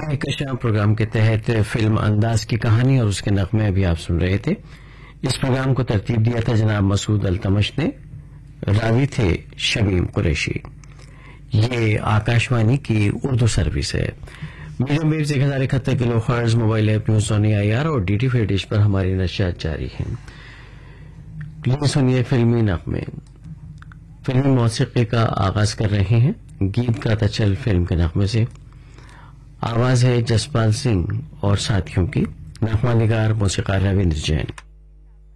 Kahkashan programme के तहत film अंदाज की कहानी और उसके नगमे अभी आप सुन रहे थे। इस प्रोग्राम को तरतीब दिया था जनाब मसूद अल्तमश ने, रावी थे शमीम कुरैशी। ये आकाशवाणी की उर्दू सर्विस है। Medium wave 1071 kilohertz, mobile app news on AIR और DT फ्री डिश पर हमारी नशियात जारी है। प्लीज सुनिए फिल्मी नगमे। फिल्मी मौसीकी का आगाज कर रहे हैं गीत गाता चल फिल्म के नगमे से। आवाज है जसपाल सिंह और साथियों की। नगमा निगार मौसीकार रविंद्र जैन।